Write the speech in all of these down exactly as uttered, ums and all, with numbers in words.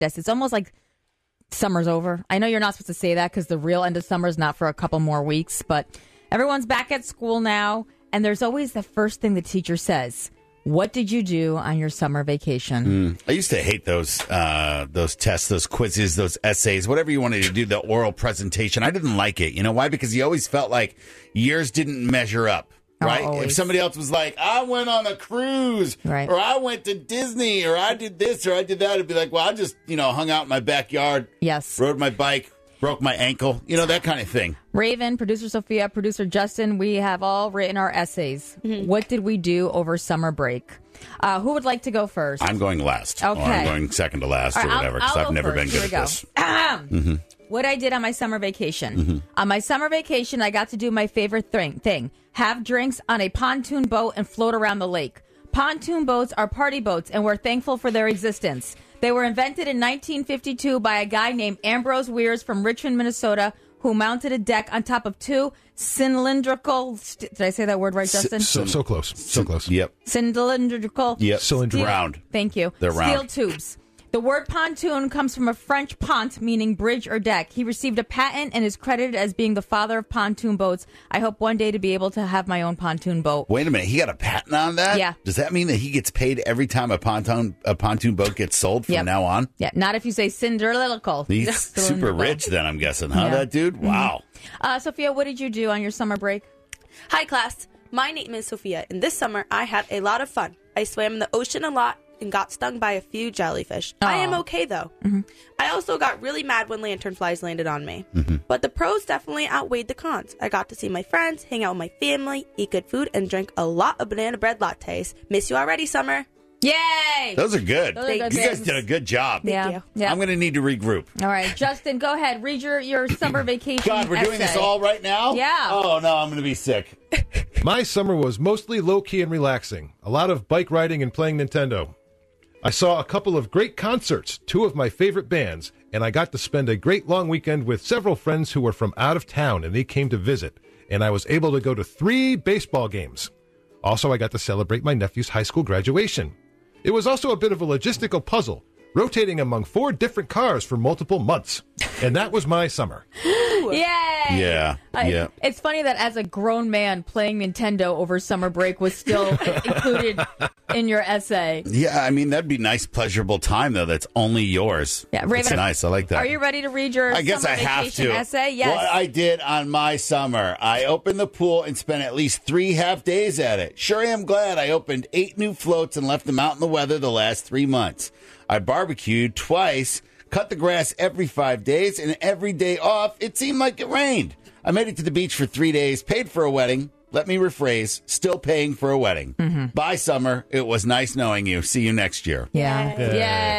Yes, it's almost like summer's over. I know you're not supposed to say that because the real end of summer is not for a couple more weeks, but everyone's back at school now, and there's always the first thing the teacher says. What did you do on your summer vacation? Mm. I used to hate those uh, those tests, those quizzes, those essays, whatever you wanted to do, the oral presentation. I didn't like it. You know why? Because you always felt like yours didn't measure up, right? Oh, if somebody else was like, I went on a cruise, right. or I went to Disney, or I did this, or I did that, it'd be like, well, I just, you know, hung out in my backyard, yes, rode my bike, broke my ankle, you know, that kind of thing. Raven, producer Sophia, producer Justin, we have all written our essays. Mm-hmm. What did we do over summer break? Uh, who would like to go first? I'm going last. Okay. Or I'm going second to last right, or whatever, because I've never first. been good Here at we this. Go. Mm-hmm. What I did on my summer vacation. Mm-hmm. On my summer vacation, I got to do my favorite thing, thing, have drinks on a pontoon boat and float around the lake. Pontoon boats are party boats, and we're thankful for their existence. They were invented in nineteen fifty-two by a guy named Ambrose Weirs from Richmond, Minnesota, who mounted a deck on top of two cylindrical... St- did I say that word right, Justin? So, so close. So close. Yep. Cylindrical... Yep. Cylindrical. Round. Thank you. They're Steel round. tubes. The word pontoon comes from a French pont, meaning bridge or deck. He received a patent and is credited as being the father of pontoon boats. I hope one day to be able to have my own pontoon boat. Wait a minute. He got a patent on that? Yeah. Does that mean that he gets paid every time a pontoon a pontoon boat gets sold from Yep. now on? Yeah, not if you say cylindrical. He's super rich then, I'm guessing, huh, Yeah. that dude? Wow. Mm-hmm. Uh, Sophia, what did you do on your summer break? Hi, class. My name is Sophia, and this summer I had a lot of fun. I swam in the ocean a lot and got stung by a few jellyfish. Aww. I am okay, though. Mm-hmm. I also got really mad when lanternflies landed on me. Mm-hmm. But the pros definitely outweighed the cons. I got to see my friends, hang out with my family, eat good food, and drink a lot of banana bread lattes. Miss you already, Summer. Yay! Those are good. Those are good you guys things. did a good job. Yeah. you. yeah. I'm going to need to regroup. All right, Justin, go ahead. Read your, your summer vacation God, we're doing this essay. all right now? Yeah. Oh, no, I'm going to be sick. My summer was mostly low-key and relaxing. A lot of bike riding and playing Nintendo. I saw a couple of great concerts, two of my favorite bands, and I got to spend a great long weekend with several friends who were from out of town, and they came to visit. And I was able to go to three baseball games. Also, I got to celebrate my nephew's high school graduation. It was also a bit of a logistical puzzle, rotating among four different cars for multiple months. And that was my summer. Yay! Yeah, Uh, yeah. It's funny that as a grown man, playing Nintendo over summer break was still included in your essay. Yeah, I mean, that'd be nice, pleasurable time, though. That's only yours. Yeah, Raven, That's nice. I like that. Are you ready to read your I guess summer I have vacation to. essay? Yes. What I did on my summer, I opened the pool and spent at least three half days at it. Sure am glad I opened eight new floats and left them out in the weather the last three months. I barbecued twice, cut the grass every five days, and every day off, it seemed like it rained. I made it to the beach for three days, paid for a wedding. Let me rephrase, still paying for a wedding. Mm-hmm. Bye, summer. It was nice knowing you. See you next year. Yeah. Yay.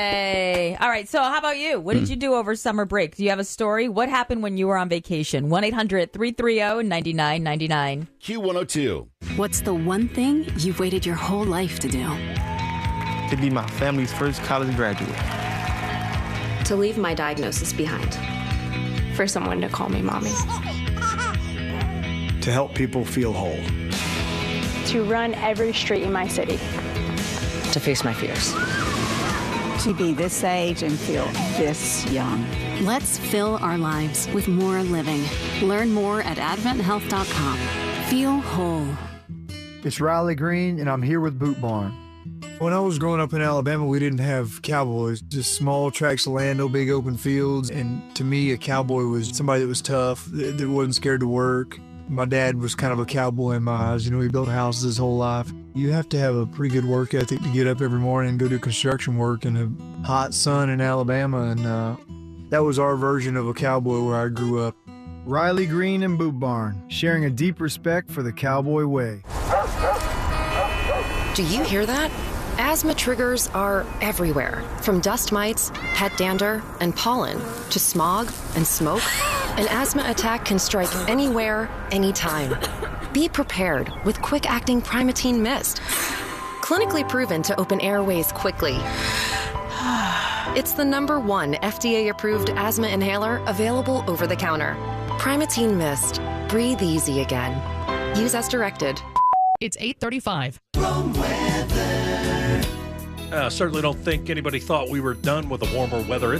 Yay. All right. So how about you? What did you do over summer break? Do you have a story? What happened when you were on vacation? one eight hundred three three zero nine nine nine nine. Q one oh two. What's the one thing you've waited your whole life to do? To be my family's first college graduate. To leave my diagnosis behind. For someone to call me mommy. To help people feel whole. To run every street in my city. To face my fears. To be this age and feel this young. Let's fill our lives with more living. Learn more at advent health dot com. Feel whole. It's Riley Green, and I'm here with Boot Barn. When I was growing up in Alabama, we didn't have cowboys, just small tracts of land, no big open fields. And to me, a cowboy was somebody that was tough, that, that wasn't scared to work. My dad was kind of a cowboy in my eyes. You know, he built houses his whole life. You have to have a pretty good work ethic to get up every morning and go do construction work in a hot sun in Alabama. And uh, that was our version of a cowboy where I grew up. Riley Green and Boot Barn, sharing a deep respect for the cowboy way. Do you hear that? Asthma triggers are everywhere, from dust mites, pet dander, and pollen, to smog and smoke. An asthma attack can strike anywhere, anytime. Be prepared with quick-acting Primatene Mist. Clinically proven to open airways quickly. It's the number one F D A-approved asthma inhaler available over the counter. Primatene Mist. Breathe easy again. Use as directed. It's eight thirty-five. Wrong weather. Uh, certainly don't think anybody thought we were done with the warmer weather.